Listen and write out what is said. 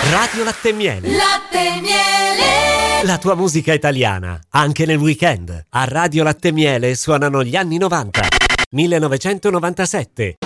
Radio Latte e Miele. Latte e Miele. La tua musica italiana, anche nel weekend. A Radio Latte e Miele suonano gli anni 90. 1997,